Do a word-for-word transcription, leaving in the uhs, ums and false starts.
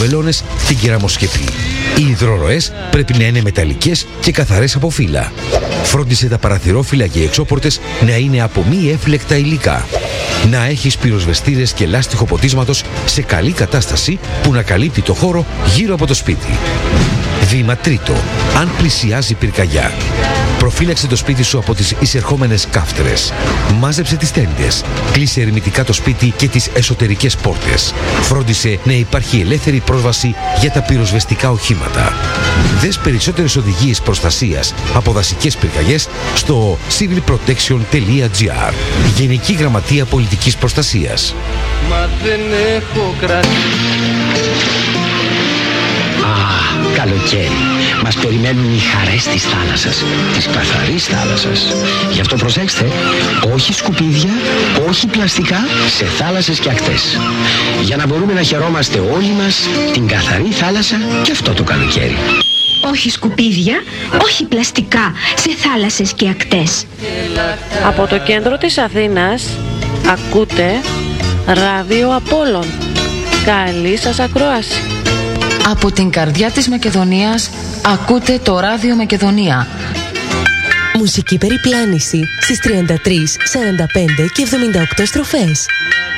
βελόνες την κεραμοσκεπή. Οι υδροροές πρέπει να είναι μεταλλικές και καθαρές από φύλλα. Φρόντισε τα παραθυρόφυλλα και οι εξώπορτες να είναι από μη έφλεκτα υλικά. Να έχεις πυροσβεστήρες και λάστιχο ποτίσματος σε καλή κατάσταση που να καλύπτει το χώρο γύρω από το σπίτι. Βήμα τρίτο. Αν πλησιάζει πυρκαγιά. Προφύλαξε το σπίτι σου από τις εισερχόμενες κάφτερες. Μάζεψε τις τέντες. Κλείσε ερμητικά το σπίτι και τις εσωτερικές πόρτες. Φρόντισε να υπάρχει ελεύθερη πρόσβαση για τα πυροσβεστικά οχήματα. Δες περισσότερες οδηγίες προστασίας από δασικές πυρκαγιές στο civil protection τελεία gr. Γενική Γραμματεία Πολιτικής Προστασίας. Μα δεν έχω κρατήσει. Α, καλοκαίρι. Μας περιμένουν οι χαρές της θάλασσας, της καθαρής θάλασσας. Γι' αυτό προσέξτε, όχι σκουπίδια, όχι πλαστικά σε θάλασσες και ακτές. Για να μπορούμε να χαιρόμαστε όλοι μας την καθαρή θάλασσα και αυτό το καλοκαίρι. Όχι σκουπίδια, όχι πλαστικά σε θάλασσες και ακτές. Από το κέντρο της Αθήνας ακούτε Ράδιο Απόλλων. Καλή σας ακρόαση. Από την καρδιά της Μακεδονίας ακούτε το Ράδιο Μακεδονία. Μουσική περιπλάνηση στις τριάντα τρεις, σαράντα πέντε και εβδομήντα οκτώ στροφές.